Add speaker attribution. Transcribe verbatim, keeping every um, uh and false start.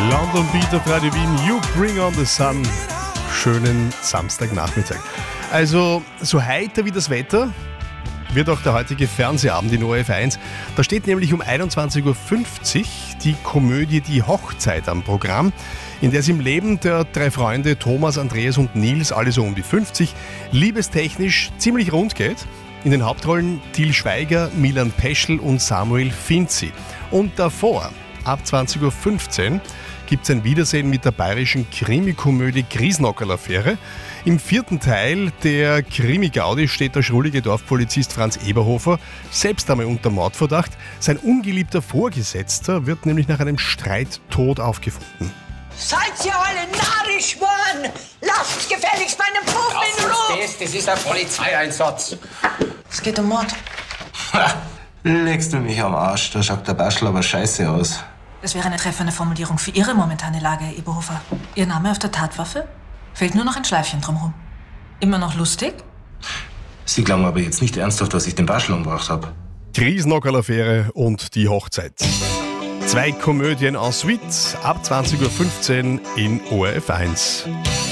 Speaker 1: London Beat auf Radio Wien, You Bring on the Sun. Schönen Samstagnachmittag. Also, so heiter wie das Wetter wird auch der heutige Fernsehabend in O R F eins. Da steht nämlich um einundzwanzig Uhr fünfzig die Komödie Die Hochzeit am Programm, in der es im Leben der drei Freunde Thomas, Andreas und Nils, alle so um die fünfzig, liebestechnisch ziemlich rund geht. In den Hauptrollen Til Schweiger, Milan Peschel und Samuel Finzi. Und davor, ab zwanzig Uhr fünfzehn, gibt es ein Wiedersehen mit der bayerischen Krimikomödie Griesnockerl-Affäre. Im vierten Teil der Krimi-Gaudi steht der schrullige Dorfpolizist Franz Eberhofer selbst einmal unter Mordverdacht. Sein ungeliebter Vorgesetzter wird nämlich nach einem Streit tot aufgefunden.
Speaker 2: Seid ihr alle narrisch geworden? Lasst gefälligst meinen Buben in Ruhe!
Speaker 3: Das, das ist ein Polizeieinsatz.
Speaker 2: Es geht um Mord.
Speaker 4: Ha, legst du mich am Arsch, da schaut der Baschel aber scheiße aus.
Speaker 5: Das wäre eine treffende Formulierung für Ihre momentane Lage, Herr Eberhofer. Ihr Name auf der Tatwaffe? Fehlt nur noch ein Schleifchen drumherum. Immer noch lustig?
Speaker 4: Sie glauben aber jetzt nicht ernsthaft, dass ich den Baschel umgebracht habe.
Speaker 1: Griesnockerl-Affäre und die Hochzeit. Zwei Komödien en suite ab zwanzig Uhr fünfzehn in O R F eins.